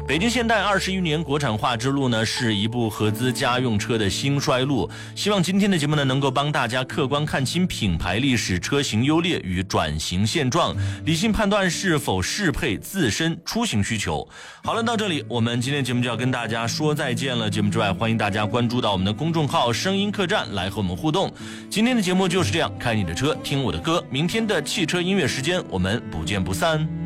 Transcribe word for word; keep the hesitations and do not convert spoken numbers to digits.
北京现代二十余年国产化之路呢，是一部合资家用车的兴衰路。希望今天的节目呢，能够帮大家客观看清品牌历史、车型优劣与转型现状，理性判断是否适配自身出行需求。好了，到这里我们今天节目就要跟大家说再见了。节目之外，欢迎大家关注到我们的公众号声音客栈来和我们互动。今天的节目就是这样，开你的车听我的歌，明天的汽车音乐时间我们不见不散。